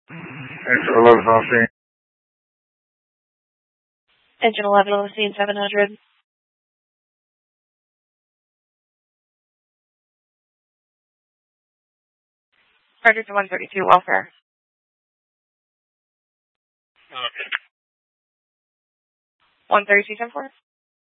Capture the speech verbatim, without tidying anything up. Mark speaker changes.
Speaker 1: Engine eleven on scene.
Speaker 2: Engine eleven on the scene, seven hundred. Roger to one thirty-two, welfare.
Speaker 1: Okay.
Speaker 2: one thirty-two, ten four.